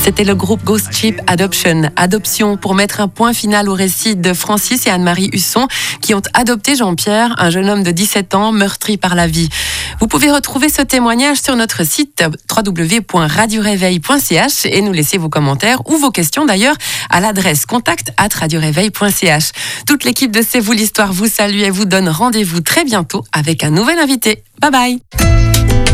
C'était le groupe Ghost Ship Adoption pour mettre un point final au récit de Francis et Anne-Marie Husson qui ont adopté Jean-Pierre, un jeune homme de 17 ans meurtri par la vie. Vous pouvez retrouver ce témoignage sur notre site www.radioreveil.ch et nous laisser vos commentaires ou vos questions d'ailleurs à l'adresse contact@radioreveil.ch. Toute l'équipe de C'est vous l'histoire vous salue et vous donne rendez-vous très bientôt avec un nouvel invité. Bye bye.